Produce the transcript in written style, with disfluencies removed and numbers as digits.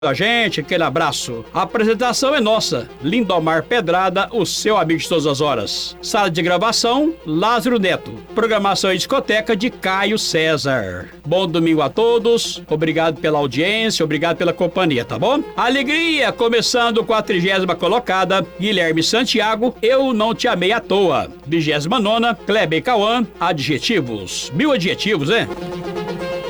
a gente, aquele abraço. A apresentação é nossa, Lindomar Pedrada, o seu amigo de todas as horas. Sala de gravação, Lázaro Neto. Programação e discoteca de Caio César. Bom domingo a todos, obrigado pela audiência, obrigado pela companhia, tá bom? Alegria, começando com a 30ª colocada, Guilherme Santiago, Eu Não Te Amei à Toa. 29ª, Kleber Cauã, Adjetivos. 1000 adjetivos, né?